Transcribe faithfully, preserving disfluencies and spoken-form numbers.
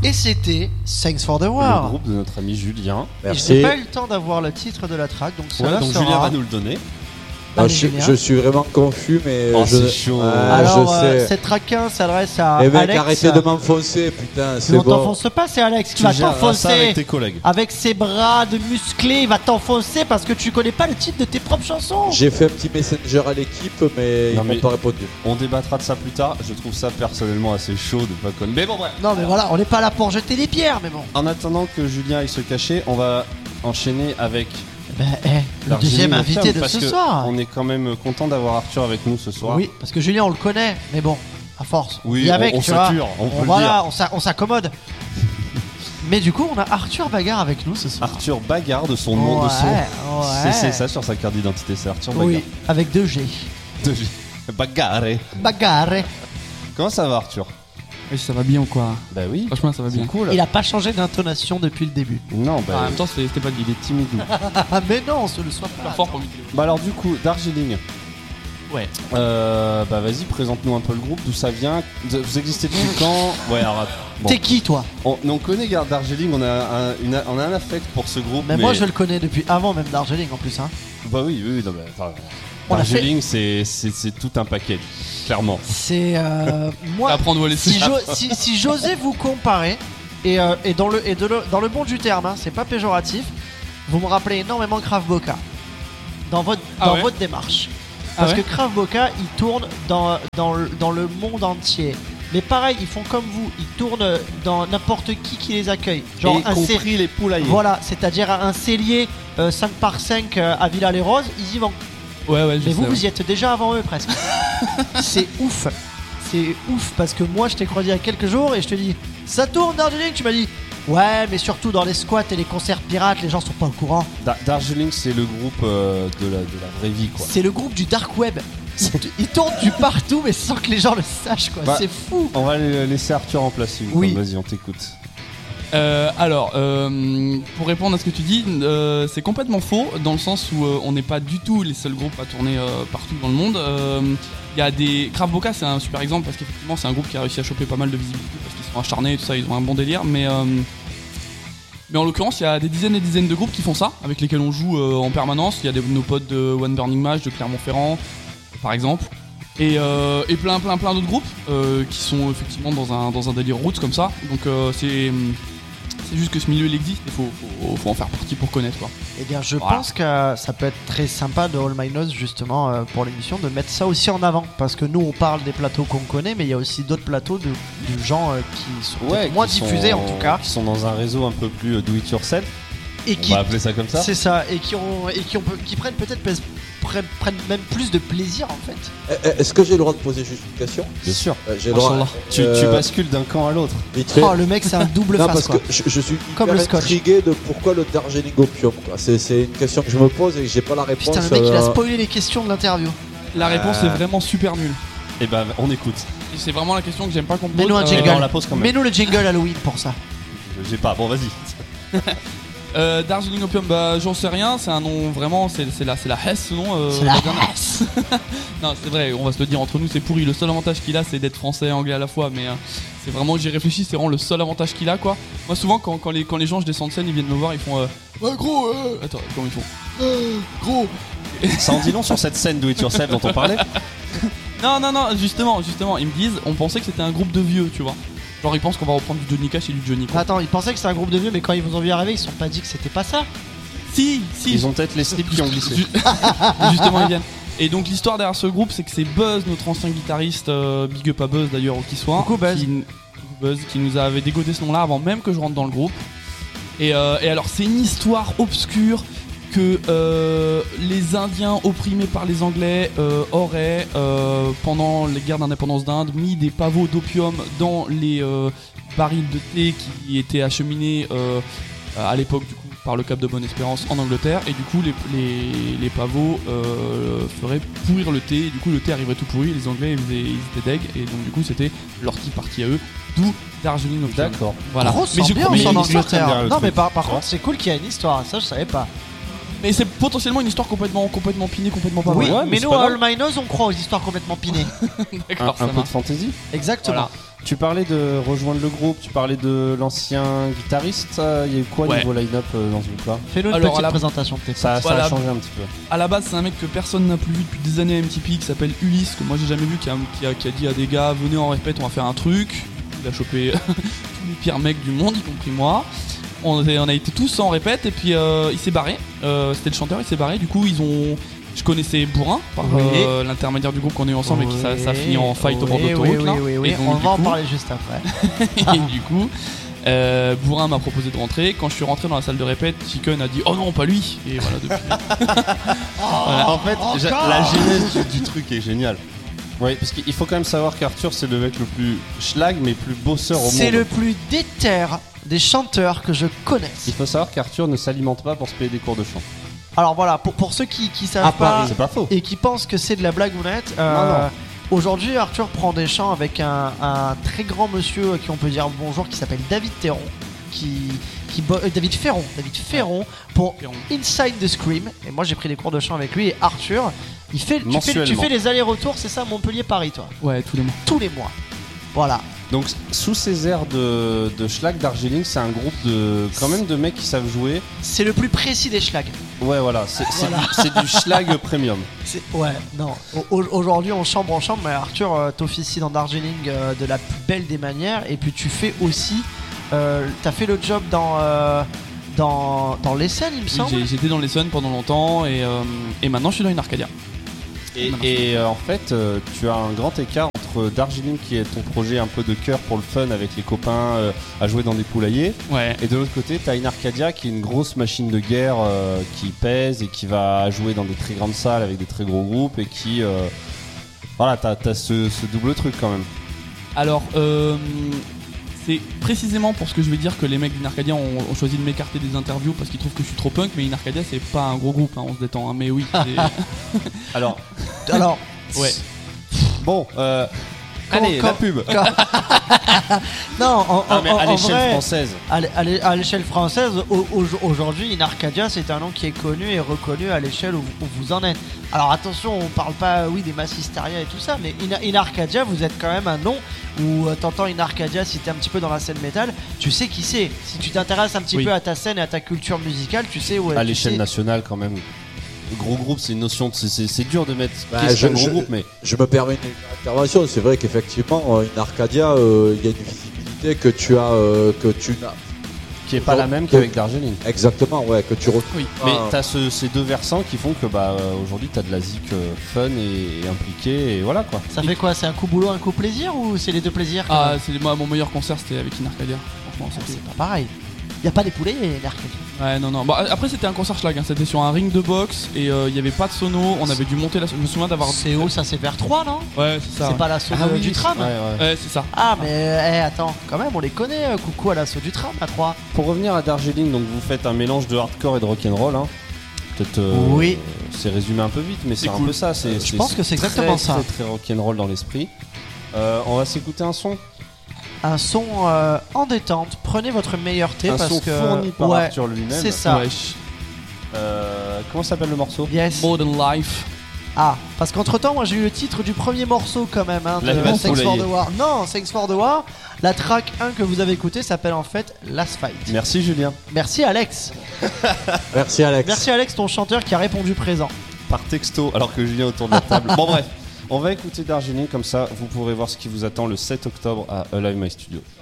Et c'était Thanks for the Le War. groupe de notre ami Julien. Merci. Et je n'ai pas eu le temps d'avoir le titre de la track, donc ça ouais, va donc sera... Julien va nous le donner. Non, je, je suis vraiment confus, mais oh, je... c'est chaud. Euh, Alors, je euh, sais. cette track un s'adresse à eh mec, Alex. Arrêtez de m'enfoncer, putain, c'est bon. bon. On t'enfonce pas, c'est Alex qui tu va gères t'enfoncer. ça avec tes collègues. Avec ses bras de musclés, il va t'enfoncer parce que tu connais pas le titre de tes propres chansons. J'ai fait un petit messenger à l'équipe, mais non, ils mais m'ont pas répondu. On débattra de ça plus tard. Je trouve ça personnellement assez chaud de pas connaître. Mais bon, bref. Non, mais voilà, on n'est pas là pour jeter des pierres, mais bon. En attendant que Julien aille se cacher, on va enchaîner avec. Ben, eh, le deuxième invité de ce soir. On est quand même content d'avoir Arthur avec nous ce soir. Oui, parce que Julien on le connaît, mais bon, à force. Oui, on, avec, on, on tu vois, on, on peut voilà, le dire. on s'accommode. Mais du coup, on a Arthur Bagarre avec nous ce soir. Arthur Bagarre de son nom, ouais, de son. Ouais. C'est ça sur sa carte d'identité, c'est Arthur Bagarre. Oui, avec deux G. Deux G. Bagarre. Bagarre. Comment ça va, Arthur? Oui, ça va bien ou quoi? Bah oui. Franchement, ça va bien. Cool. Il a pas changé d'intonation depuis le début. Non, bah. Ah, en même temps, c'était pas dit, il est timide. Mais non, on se le soit pas. Fort pour lui. Bah alors, du coup, Darjeeling. Ouais. Euh, bah vas-y, présente-nous un peu le groupe, d'où ça vient. Vous existez depuis quand? Ouais, alors. Bon. T'es qui, toi? On, on connaît Darjeeling, on a, un, une, on a un affect pour ce groupe. Mais, mais moi, je le connais depuis avant même Darjeeling en plus. Hein. Bah oui, oui, oui. Non, mais, attends, on Darjeeling, fait... c'est, c'est, c'est tout un package, clairement. C'est. Euh, moi, apprendre où aller si, jo- si, si j'osais vous comparer, et, euh, et, dans, le, et de le, dans le bon du terme, hein, c'est pas péjoratif, vous me rappelez énormément Krav Boka dans votre, ah dans ouais votre démarche. Ah Parce ouais que Krav Boka, ils tournent dans, dans, le, dans le monde entier. Mais pareil, ils font comme vous, ils tournent dans n'importe qui qui les accueille. Genre et un compris cé- les poulaillers. Voilà, c'est-à-dire un cellier euh, cinq par cinq euh, à Villa-les-Roses, ils y vont. Ouais, ouais, je Mais sais, vous, ouais. vous y êtes déjà avant eux presque. C'est ouf. C'est ouf parce que moi, je t'ai croisé il y a quelques jours et je te dis, ça tourne Darjeeling. Tu m'as dit, ouais, mais surtout dans les squats et les concerts pirates, les gens sont pas au courant. Da- Darjeeling, c'est le groupe euh, de, la, de la vraie vie, quoi. C'est le groupe du dark web. Ils tournent du partout, mais sans que les gens le sachent, quoi. Bah, c'est fou. On va laisser Arthur en place. Oui. Vas-y, on t'écoute. Euh, alors, euh, pour répondre à ce que tu dis, euh, c'est complètement faux dans le sens où euh, on n'est pas du tout les seuls groupes à tourner euh, partout dans le monde. Il euh, y a des Krav Boka, c'est un super exemple parce qu'effectivement c'est un groupe qui a réussi à choper pas mal de visibilité parce qu'ils sont acharnés et tout ça, ils ont un bon délire. Mais euh, mais en l'occurrence, il y a des dizaines et des dizaines de groupes qui font ça, avec lesquels on joue euh, en permanence. Il y a des, nos potes de One Burning Match, de Clermont-Ferrand, par exemple. Et, euh, et plein plein plein d'autres groupes euh, qui sont effectivement dans un, dans un délire roots comme ça. Donc euh, c'est. C'est juste que ce milieu il existe, il faut, faut, faut en faire partie pour connaître quoi. Eh bien, je Voilà. pense que ça peut être très sympa de All My Nose justement euh, pour l'émission de mettre ça aussi en avant. Parce que nous, on parle des plateaux qu'on connaît, mais il y a aussi d'autres plateaux de, de gens euh, qui sont Ouais, moins qui diffusés sont- en tout cas. Qui sont dans un réseau un peu plus euh, do it yourself. Et On qui, va appeler ça comme ça. c'est ça, et qui, ont, et qui, ont, qui prennent peut-être pres- prennent, prennent même plus de plaisir en fait. Eh, eh, Est-ce que j'ai le droit de poser juste une question? Bien sûr. Euh, J'ai le droit. Inch'Allah. Tu, Euh, tu bascules d'un camp à l'autre. vite fait. Oh, le mec, c'est un double Non, face parce quoi. que je, je suis Comme hyper le scotch. intrigué de pourquoi le Darjeeling Opium. quoi. C'est c'est une question que je me pose et que j'ai pas la réponse. Putain, le mec, il a euh, spoilé les questions de l'interview. La réponse Euh. est vraiment super nulle. Et ben, on écoute. Et c'est vraiment la question que j'aime pas qu'on me pose. Mets-nous un Euh, Eh ben, jingle. on la pose quand même. Mets-nous le jingle Halloween pour ça. J'ai pas. Bon, vas-y. Euh, Darjeeling Opium, bah j'en sais rien, c'est un nom vraiment, c'est, c'est la, c'est la Hesse ce nom. euh, C'est la la dernière- Hesse. Non, c'est vrai, on va se le dire entre nous, c'est pourri. Le seul avantage qu'il a, c'est d'être français et anglais à la fois, mais euh, c'est vraiment, j'y réfléchis, c'est vraiment le seul avantage qu'il a quoi. Moi, souvent, quand, quand, les, quand les gens, je descends de scène, ils viennent me voir, ils font euh, ouais, gros, euh... attends, comment ils font euh, gros. Ça en dit long sur cette scène do it yourself dont on parlait. Non, non, non, justement, justement, ils me disent, on pensait que c'était un groupe de vieux, tu vois. Genre, ils pensent qu'on va reprendre du Johnny Cash et du Johnny quoi. Attends, ils pensaient que c'était un groupe de vieux, mais quand ils vous ont vu arriver, ils se sont pas dit que c'était pas ça. Si, si, Ils ont peut-être les slips qui ont glissé. Ju- Justement, ils viennent. Et donc l'histoire derrière ce groupe, c'est que c'est Buzz, notre ancien guitariste, euh, big up à Buzz d'ailleurs, où qu'il soit, Coucou, Buzz. Qui, Buzz, qui nous avait dégodé ce nom-là avant même que je rentre dans le groupe. Et, euh, et alors c'est une histoire obscure que euh, les Indiens opprimés par les Anglais euh, auraient, euh, pendant les guerres d'indépendance d'Inde, mis des pavots d'opium dans les euh, barils de thé qui étaient acheminés euh, à l'époque du coup par le Cap de Bonne-Espérance en Angleterre, et du coup les, les, les pavots euh, feraient pourrir le thé, et du coup le thé arriverait tout pourri, les Anglais ils, faisaient, ils étaient deg, et donc du coup c'était leur tea party à eux, d'où Darjeeling Opium. D'accord. Voilà. Grosse mais je ambiance mais en une histoire- Angleterre. bien, le Non, truc. mais par, par Tu contre, vois. c'est cool qu'il y ait une histoire. Ça, je savais pas. mais c'est potentiellement une histoire complètement, complètement pinée, complètement pas Oui, vraie. ouais, mais mais c'est nous, pas à All My Nose, on croit aux histoires complètement pinées. Un, D'accord, ça un peu de marche. fantaisie. Exactement. Voilà. Tu parlais de rejoindre le groupe, tu parlais de l'ancien guitariste. Il y a eu quoi Ouais. niveau line-up euh, dans ce groupe-là? Fais-nous une Alors, petite à la- présentation de tes Ça, ça Voilà. a changé un petit peu. À la base, c'est un mec que personne n'a plus vu depuis des années à M T P qui s'appelle Ulysse, que moi j'ai jamais vu, qui a, qui a- qui a dit à des gars venez en répète, on va faire un truc. Il a chopé tous les pires mecs du monde, y compris moi. On, est- on a été tous en répète et puis euh, il s'est barré. Euh, C'était le chanteur, il s'est barré. Du coup, ils ont. Je connaissais Bourrin par Oui. euh, l'intermédiaire du groupe qu'on est ensemble et qui ça, ça a fini en fight au bord oui, d'autoroute. oui, là. oui, oui, oui. Et donc, On du va en coup- parler juste après. et du coup, euh, Bourrin m'a proposé de rentrer. Quand je suis rentré dans la salle de répète, Chicken a dit oh non, pas lui. Et voilà, depuis. Voilà, en fait, encore j'a- la genèse du, du truc est géniale. Oui, parce qu'il faut quand même savoir qu'Arthur, c'est le mec le plus schlag, mais plus bosseur au monde. C'est le plus déter des chanteurs que je connaisse. Il faut savoir qu'Arthur ne s'alimente pas pour se payer des cours de chant. Alors voilà, pour, pour ceux qui, qui savent À pas Paris. C'est pas faux. et qui pensent que c'est de la blagounette, euh, Non, non. aujourd'hui Arthur prend des chants avec un, un très grand monsieur à qui on peut dire bonjour qui s'appelle David Théron, qui, qui bo- euh, David Ferron, David Ferron pour Ferron. Inside the Scream. Et moi j'ai pris des cours de chant avec lui et Arthur, il fait, tu, fais, tu Mensuellement. fais les allers-retours, c'est ça, Montpellier-Paris toi, Ouais, tous les mois. tous les mois. Voilà. Donc, sous ces airs de, de schlag Darjeeling, c'est un groupe de quand même de mecs qui savent jouer. C'est le plus précis des schlags. Ouais, voilà, c'est c'est Voilà. du, c'est du schlag premium. C'est- Ouais, non. Au- au- Aujourd'hui, on chambre en chambre, mais Arthur, euh, t'officies dans Darjeeling euh, de la plus belle des manières. Et puis, tu fais aussi. Euh, T'as fait le job dans. euh, dans, dans l'Essonne, il me Oui, semble. j'ai- J'étais dans les Suns pendant longtemps et, euh, et maintenant je suis dans une Arcadia. Et, Maintenant, et, euh, en fait, euh, tu as un grand écart entre Darjeeling, qui est ton projet un peu de cœur pour le fun avec les copains euh, à jouer dans des poulaillers, Ouais. et de l'autre côté, tu as une Arcadia qui est une grosse machine de guerre euh, qui pèse et qui va jouer dans des très grandes salles avec des très gros groupes et qui. euh, voilà, t'as as ce, ce double truc quand même. Alors, euh, c'est précisément pour ce que je vais dire que les mecs d'Inarcadia ont, ont choisi de m'écarter des interviews parce qu'ils trouvent que je suis trop punk, mais Inarcadia c'est pas un gros groupe, hein, on se détend, hein, mais oui. c'est- Alors, Alors, ouais. bon, euh, Quand- allez, quand- la pub. non, en, Ah, en- mais en- à en l'échelle vrai, française. à l'é- à l'é- à l'échelle française, au- au- aujourd'hui, Inarcadia, c'est un nom qui est connu et reconnu à l'échelle où, où vous en êtes. Alors attention, on parle pas, oui, des Mass Hysteria et tout ça, mais Ina- Inarcadia, vous êtes quand même un nom où euh, t'entends Inarcadia, si t'es un petit peu dans la scène métal, tu sais qui c'est. Si tu t'intéresses un petit Oui. peu à ta scène et à ta culture musicale, tu sais où À tu l'échelle sais- nationale, quand même. Le gros groupe, c'est une notion. de- c'est- C'est c'est dur de mettre. Bah, qu'est-ce je- qu'un gros je- groupe, mais. Je me permets une intervention. C'est vrai qu'effectivement, euh, une Arcadia, euh, il y a une visibilité que tu as, euh, que tu n'as. Qui est pas la même qu'avec Darjeeling. Exactement, ouais, que tu retrouves. Oui. Mais Ah. t'as ce- ces deux versants qui font que bah euh, aujourd'hui t'as de la zik euh, fun et, et impliqué et voilà quoi. Ça fait quoi? C'est un coup boulot, un coup plaisir ou c'est les deux plaisirs quand Ah, même c'est moi mon meilleur concert c'était avec Inarcadia. Franchement, Ah, c'était. c'est pas pareil. Y a pas des poulets, Inarcadia. Ouais, non, non. Bon, après, c'était un concert schlag. Hein. C'était sur un ring de boxe et il euh, n'y avait pas de sono. On avait dû monter la. Je me souviens d'avoir. C'est où ça? C'est vers trois, non? Ouais, c'est ça. C'est pas l'assaut Ah de- oui, du tram? Ouais, ouais. Ouais, c'est ça. Ah mais eh, attends, quand même on les connaît, euh, coucou à l'assaut du tram à trois. Pour revenir à Darjeeling, donc vous faites un mélange de hardcore et de rock'n'roll. Hein. Peut-être. euh, Oui. C'est résumé un peu vite, mais c'est C'est un cool. peu ça. c'est- Je pense que c'est très, exactement ça. Très très rock'n'roll dans l'esprit. Euh, on va s'écouter un son. Un son euh, en détente, prenez votre meilleur thé Un parce son que fourni par ouais, Arthur lui-même. c'est ça. Wesh. Euh, comment s'appelle le morceau? Yes. More Than Life. Ah, parce qu'entre temps moi j'ai eu le titre du premier morceau quand même hein, de Là, il va se Thanks for poulailler. the War. Non, Thanks for the War. La track un que vous avez écouté s'appelle en fait Last Fight. Merci Julien. Merci Alex. Merci Alex. Merci Alex, ton chanteur qui a répondu présent. Par texto, alors que Julien autour de la table. Bon bref, on va écouter Darjeeling, comme ça vous pourrez voir ce qui vous attend le sept octobre à Alive My Studio.